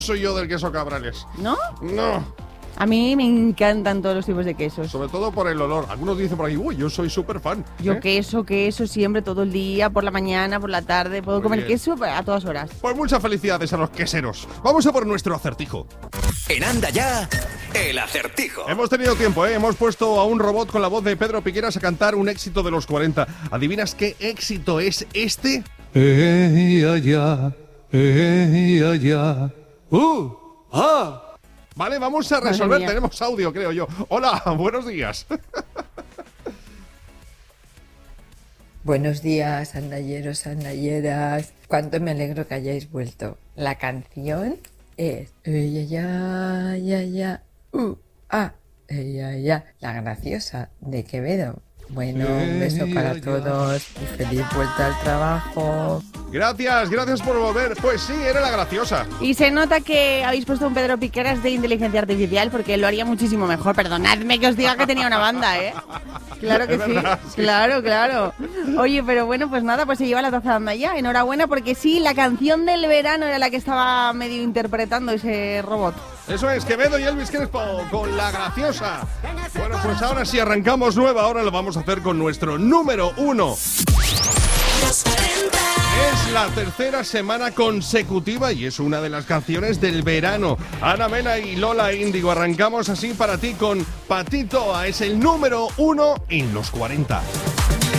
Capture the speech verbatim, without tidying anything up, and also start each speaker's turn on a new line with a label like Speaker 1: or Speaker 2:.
Speaker 1: soy yo del queso Cabrales.
Speaker 2: ¿No?
Speaker 1: No.
Speaker 2: A mí me encantan todos los tipos de quesos.
Speaker 1: Sobre todo por el olor. Algunos dicen por ahí, uy, yo soy súper fan.
Speaker 2: Yo
Speaker 1: ¿eh?
Speaker 2: queso, queso, siempre, todo el día, por la mañana, por la tarde. Puedo
Speaker 1: Muy
Speaker 2: comer
Speaker 1: bien.
Speaker 2: queso a todas horas.
Speaker 1: Pues muchas felicidades a los queseros. Vamos a por nuestro acertijo.
Speaker 3: En Anda Ya, el acertijo.
Speaker 1: Hemos tenido tiempo, ¿eh? Hemos puesto a un robot con la voz de Pedro Piqueras a cantar un éxito de los cuarenta. ¿Adivinas qué éxito es este?
Speaker 4: Eh, ya, ya, eh, ya, ya. Uh, ah.
Speaker 1: Vale, vamos a
Speaker 2: Madre
Speaker 1: resolver.
Speaker 2: mía.
Speaker 1: Tenemos audio, creo yo. Hola, buenos días.
Speaker 5: Buenos días, andalleros, andalleras. Cuánto me alegro que hayáis vuelto. La canción es eh, ya, ya, ya, ya, uh, ah, eh, ya, ya. La graciosa de Quevedo. Bueno, un beso para todos y feliz vuelta al trabajo.
Speaker 1: Gracias, gracias por volver. Pues sí, era la graciosa.
Speaker 2: Y se nota que habéis puesto un Pedro Piqueras de inteligencia artificial porque lo haría muchísimo mejor. Perdonadme que os diga que tenía una banda, ¿eh? Claro que
Speaker 1: Es
Speaker 2: sí.
Speaker 1: verdad, sí.
Speaker 2: Claro, claro. Oye, pero bueno, pues nada, pues se lleva la taza de Anda Ya. Enhorabuena porque sí, la canción del verano era la que estaba medio interpretando ese robot.
Speaker 1: Eso es, Quevedo y Elvis Crespo con la graciosa. Bueno, pues ahora sí arrancamos nueva. Ahora lo vamos a hacer con nuestro número uno. Es la tercera semana consecutiva y es una de las canciones del verano. Ana Mena y Lola Índigo. Arrancamos así para ti con Patitoa. Es el número uno en los cuarenta.